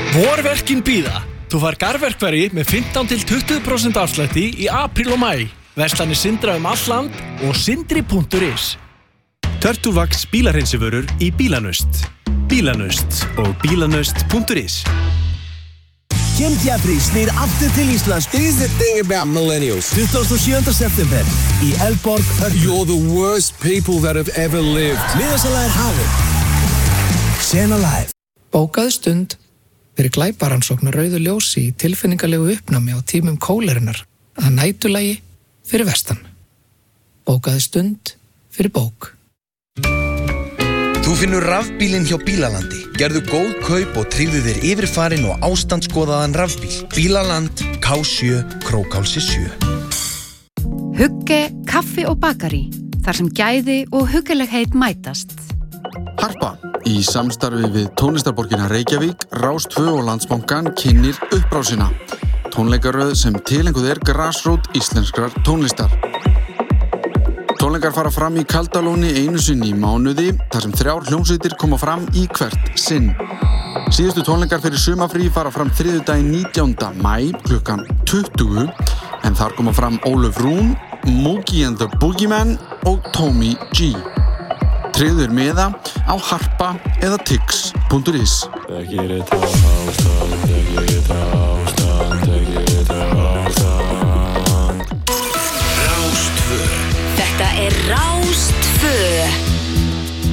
Vorverkin bíða. Þú fær garðverkfæri með 15-20% afslætti í apríl og maí. Verslanir Sindra all land og sindri.is. Turtlevax bílarhreinsivörur í Bílanust. Bílanust og bílanust.is. Kemtjafri snýr aftur til Íslands. Here's the thing about millennials. 27. september í Elborg Hörpu. You're the worst people that have ever lived. Miðasalega hafið. Sena live. Bókaðu stund fyrir glæparansóknar rauðu ljósi í tilfinningalegu uppnámi á tímum kólerunar að nætulagi fyrir vestan. Bókaðu stund fyrir bók. Þú finnur rafbílinn hjá Bílalandi. Gerðu góð kaup og tryggðu þér yfirfarinn og ástandskoðaðan rafbíl. Bílaland, K7, Krókálsi 7. Hugge, kaffi og bakari. Þar sem gæði og huggulegheit mætast. Harpa, í samstarfi við tónlistarborgina Reykjavík, Rás 2 og Landsbankann kynnir uppbrásina. Tónleikaröð sem tilenguð grasrót íslenskrar tónlistar. Tónleikar fara fram í Kaldalóni einu sinni í mánuði, þar sem 3 hljómsveitir koma fram í hvert sinn. Síðustu tónleikar fyrir sumarfrí fara fram þriðjudaginn 19. maí klukkan 20, en þar koma fram Ólöf Rún, Moogie and the Boogeyman og Tommy G. Tryggður miða á harpa eða tix.is. Þetta er Rás 2.